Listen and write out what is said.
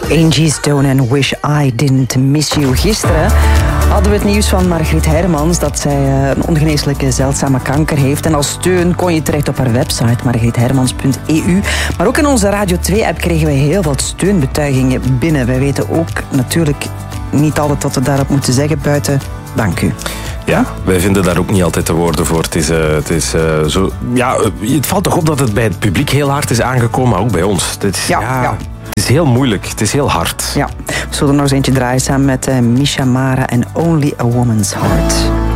Angie Stone en Wish I Didn't Miss You. Gisteren hadden we het nieuws van Margriet Hermans dat zij een ongeneeslijke zeldzame kanker heeft. En als steun kon je terecht op haar website margriethermans.eu. Maar ook in onze Radio 2-app kregen we heel veel steunbetuigingen binnen. Wij weten ook natuurlijk niet altijd wat we daarop moeten zeggen buiten dank u. Ja, wij vinden daar ook niet altijd de woorden voor. Het valt toch op dat het bij het publiek heel hard is aangekomen, maar ook bij ons. Het is heel moeilijk, het is heel hard. Ja, we zullen nog eens eentje draaien samen met Misha Mara en Only a Woman's Heart.